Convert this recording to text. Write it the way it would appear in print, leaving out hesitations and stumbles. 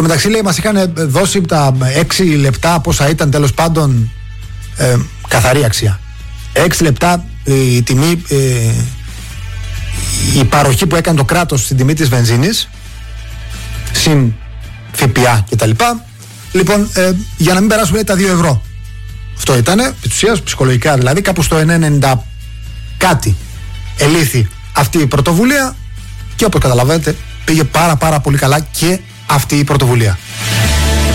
τω μεταξύ, λέει, μας είχαν δώσει τα 6 λεπτά, πόσα ήταν τέλος πάντων, καθαρή αξία. 6 λεπτά η τιμή, η παροχή που έκανε το κράτος στην τιμή της βενζίνης, συν ΦΠΑ κτλ. Λοιπόν, για να μην περάσουμε, λέει, τα 2 ευρώ. Αυτό ήτανε, επί της ουσίας, ψυχολογικά δηλαδή, κάπου στο 1,90 κάτι ελήφθη αυτή η πρωτοβουλία και όπως καταλαβαίνετε πήγε πάρα πολύ καλά και αυτή η πρωτοβουλία.